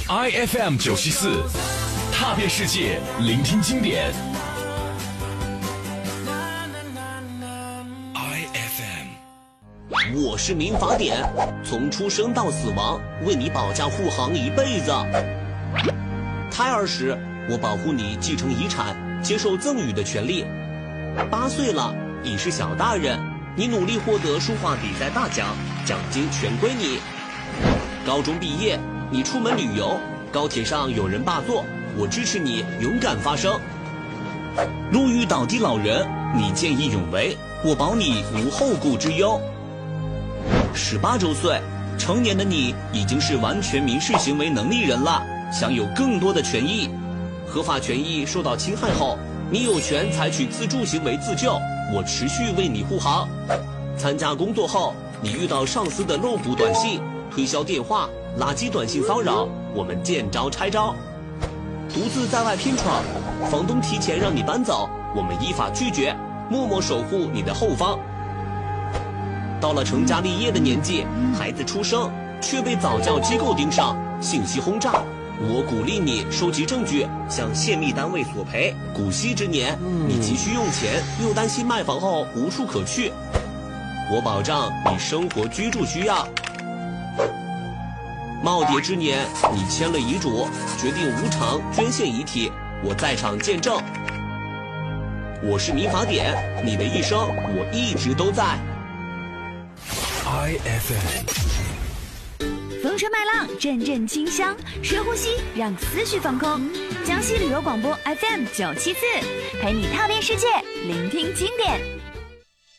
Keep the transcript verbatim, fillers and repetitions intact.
I F M 九七四，踏遍世界，聆听经典。I F M， 我是民法典，从出生到死亡，为你保驾护航一辈子。胎儿时，我保护你继承遗产，接受赠与的权利。八岁了，已是小大人，你努力获得书画比赛大奖，奖金全归你。高中毕业，你出门旅游，高铁上有人霸座，我支持你勇敢发声。路遇倒地老人，你见义勇为，我保你无后顾之忧。十八周岁，成年的你已经是完全民事行为能力人了，享有更多的权益。合法权益受到侵害后，你有权采取自助行为自救，我持续为你护航。参加工作后，你遇到上司的漏补短信、推销电话、垃圾短信骚扰，我们见招拆招。独自在外拼闯，房东提前让你搬走，我们依法拒绝，默默守护你的后方。到了成家立业的年纪，孩子出生却被早教机构盯上，信息轰炸，我鼓励你收集证据，向泄密单位索赔。古稀之年，你急需用钱，又担心卖房后无处可去，我保障你生活居住需要。耄耋之年，你签了遗嘱，决定无偿捐献遗体，我在场见证。我是民法典，你的一生我一直都在。 I F M， 风吹麦浪，阵阵清香，深呼吸，让思绪放空。江西旅游广播 F M 九七四，陪你踏遍世界，聆听经典。